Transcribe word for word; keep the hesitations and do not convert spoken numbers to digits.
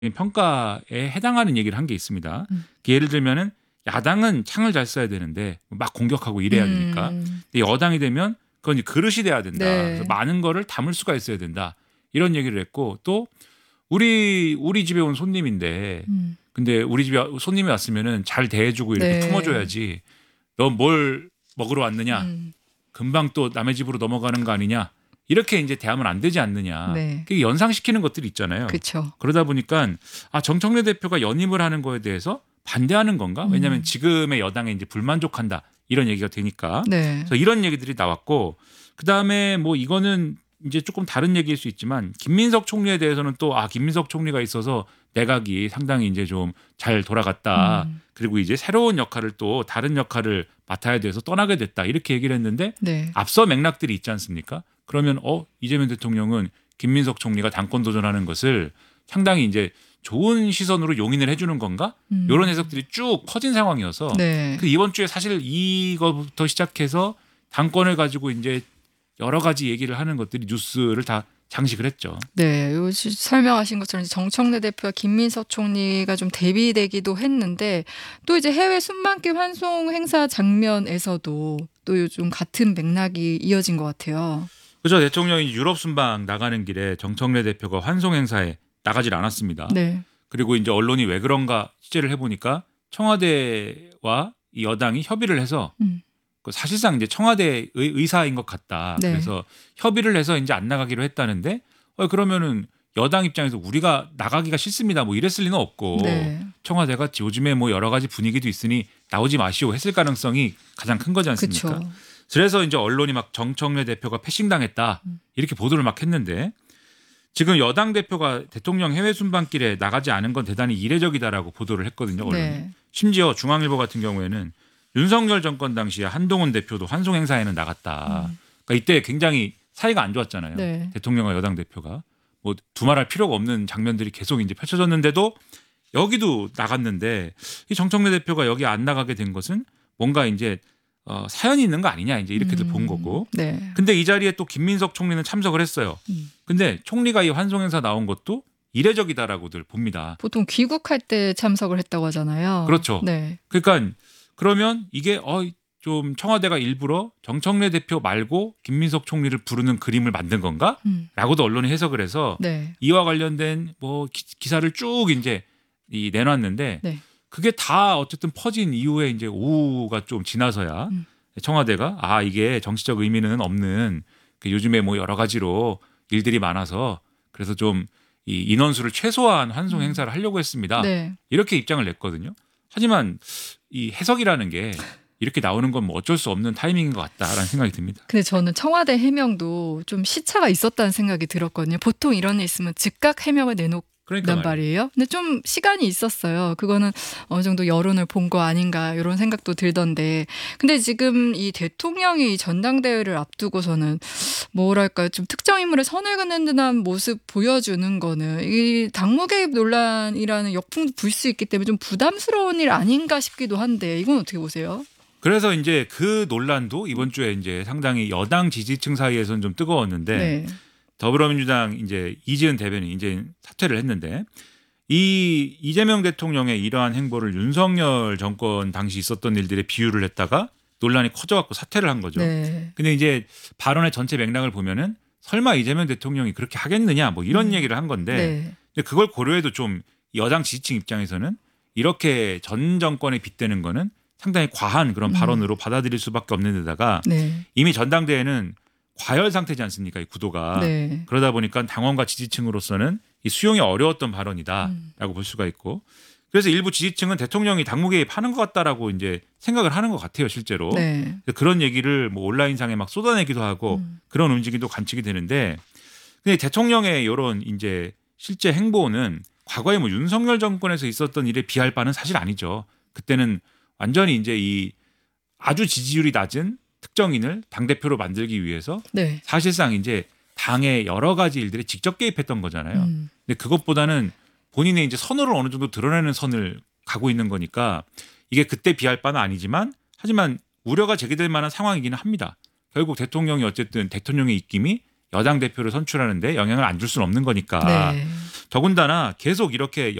평가에 해당하는 얘기를 한 게 있습니다. 음. 예를 들면은 야당은 창을 잘 써야 되는데 막 공격하고 이래야 되니까. 음. 근데 여당이 되면 그건 이제 그릇이 돼야 된다. 네. 그래서 많은 거를 담을 수가 있어야 된다. 이런 얘기를 했고 또 우리 우리 집에 온 손님인데 음. 근데 우리 집에 손님이 왔으면은 잘 대해주고 이렇게 네. 품어줘야지. 너 뭘 먹으러 왔느냐? 음. 금방 또 남의 집으로 넘어가는 거 아니냐? 이렇게 이제 대하면 안 되지 않느냐. 네. 그게 연상시키는 것들이 있잖아요. 그렇죠. 그러다 보니까 아 정청래 대표가 연임을 하는 거에 대해서 반대하는 건가? 왜냐하면 음. 지금의 여당에 이제 불만족한다 이런 얘기가 되니까. 네. 그래서 이런 얘기들이 나왔고 그 다음에 뭐 이거는 이제 조금 다른 얘기일 수 있지만 김민석 총리에 대해서는 또 아 김민석 총리가 있어서 내각이 상당히 이제 좀 잘 돌아갔다. 음. 그리고 이제 새로운 역할을 또 다른 역할을 맡아야 돼서 떠나게 됐다 이렇게 얘기를 했는데 네. 앞서 맥락들이 있지 않습니까? 그러면 어 이재명 대통령은 김민석 총리가 당권 도전하는 것을 상당히 이제 좋은 시선으로 용인을 해주는 건가? 음. 이런 해석들이 쭉 퍼진 상황이어서 네. 그 이번 주에 사실 이거부터 시작해서 당권을 가지고 이제 여러 가지 얘기를 하는 것들이 뉴스를 다 장식을 했죠. 네, 요 시- 설명하신 것처럼 이제 정청래 대표와 김민석 총리가 좀 대비되기도 했는데 또 이제 해외 순방길 환송 행사 장면에서도 또 요즘 같은 맥락이 이어진 것 같아요. 그죠. 대통령이 유럽 순방 나가는 길에 정청래 대표가 환송 행사에 나가질 않았습니다. 네. 그리고 이제 언론이 왜 그런가 취재를 해보니까 청와대와 이 여당이 협의를 해서 음. 그 사실상 이제 청와대 의, 의사인 것 같다. 네. 그래서 협의를 해서 이제 안 나가기로 했다는데 어, 그러면은 여당 입장에서 우리가 나가기가 싫습니다. 뭐 이랬을 리는 없고 네. 청와대가 요즘에 뭐 여러 가지 분위기도 있으니 나오지 마시오 했을 가능성이 가장 큰 거지 않습니까? 그렇죠. 그래서 이제 언론이 막 정청래 대표가 패싱당했다 음. 이렇게 보도를 막 했는데 지금 여당 대표가 대통령 해외 순방길에 나가지 않은 건 대단히 이례적이다라고 보도를 했거든요. 언론이. 네. 심지어 중앙일보 같은 경우에는 윤석열 정권 당시에 한동훈 대표도 환송 행사에는 나갔다. 음. 그러니까 이때 굉장히 사이가 안 좋았잖아요. 네. 대통령과 여당 대표가 뭐 두말할 필요가 없는 장면들이 계속 이제 펼쳐졌는데도 여기도 나갔는데 이 정청래 대표가 여기 안 나가게 된 것은 뭔가 이제 어, 사연이 있는 거 아니냐 이제 이렇게들 본 음. 거고. 네. 근데 이 자리에 또 김민석 총리는 참석을 했어요. 음. 근데 총리가 이 환송 행사 나온 것도 이례적이다라고들 봅니다. 보통 귀국할 때 참석을 했다고 하잖아요. 그렇죠. 네. 그러니까 그러면 이게 어, 좀 청와대가 일부러 정청래 대표 말고 김민석 총리를 부르는 그림을 만든 건가? 음. 라고도 언론이 해석을 해서 네. 이와 관련된 뭐 기, 기사를 쭉 이제 이 내놨는데 네. 그게 다 어쨌든 퍼진 이후에 이제 오후가 좀 지나서야 음. 청와대가 아 이게 정치적 의미는 없는 그 요즘에 뭐 여러 가지로 일들이 많아서 그래서 좀 이 인원수를 최소화한 환송 행사를 하려고 했습니다. 네. 이렇게 입장을 냈거든요. 하지만 이 해석이라는 게 이렇게 나오는 건 뭐 어쩔 수 없는 타이밍인 것 같다라는 생각이 듭니다. 근데 저는 청와대 해명도 좀 시차가 있었다는 생각이 들었거든요. 보통 이런 일 있으면 즉각 해명을 내놓고 그러니까 난 말이에요. 근데 좀 시간이 있었어요. 그거는 어느 정도 여론을 본 거 아닌가 이런 생각도 들던데. 근데 지금 이 대통령이 전당대회를 앞두고서는 뭐랄까요, 좀 특정 인물의 선을 긋는 듯한 모습 보여주는 거는 이 당무 개입 논란이라는 역풍도 불 수 있기 때문에 좀 부담스러운 일 아닌가 싶기도 한데 이건 어떻게 보세요? 그래서 이제 그 논란도 이번 주에 이제 상당히 여당 지지층 사이에서는 좀 뜨거웠는데 네. 더불어민주당 이제 이지은 대변인 이제 사퇴를 했는데 이 이재명 대통령의 이러한 행보를 윤석열 정권 당시 있었던 일들에 비유를 했다가 논란이 커져갖고 사퇴를 한 거죠. 네. 근데 이제 발언의 전체 맥락을 보면은 설마 이재명 대통령이 그렇게 하겠느냐 뭐 이런 음. 얘기를 한 건데 네. 근데 그걸 고려해도 좀 여당 지지층 입장에서는 이렇게 전 정권에 빗대는 거는 상당히 과한 그런 음. 발언으로 받아들일 수밖에 없는 데다가 네. 이미 전당대회는 과열 상태지 않습니까? 이 구도가. 네. 그러다 보니까 당원과 지지층으로서는 이 수용이 어려웠던 발언이다라고 음. 볼 수가 있고 그래서 일부 지지층은 대통령이 당무 개입하는 것 같다라고 이제 생각을 하는 것 같아요, 실제로. 네. 그런 얘기를 뭐 온라인상에 막 쏟아내기도 하고 음. 그런 움직임도 관측이 되는데 근데 대통령의 이런 이제 실제 행보는 과거에 뭐 윤석열 정권에서 있었던 일에 비할 바는 사실 아니죠. 그때는 완전히 이제 이 아주 지지율이 낮은 특정인을 당대표로 만들기 위해서 네. 사실상 이제 당의 여러 가지 일들에 직접 개입했던 거잖아요. 음. 근데 그것보다는 본인의 이제 선호를 어느 정도 드러내는 선을 가고 있는 거니까 이게 그때 비할 바는 아니지만 하지만 우려가 제기될 만한 상황이기는 합니다. 결국 대통령이 어쨌든 대통령의 입김이 여당 대표를 선출하는데 영향을 안 줄 수는 없는 거니까. 네. 더군다나 계속 이렇게